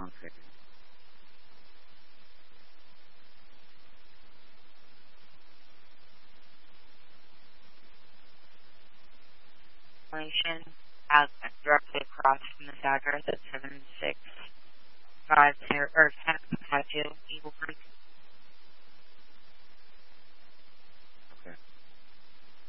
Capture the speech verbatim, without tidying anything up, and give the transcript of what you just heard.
Information as directly across from this address at seven six five zero or ten five two Eagle Creek.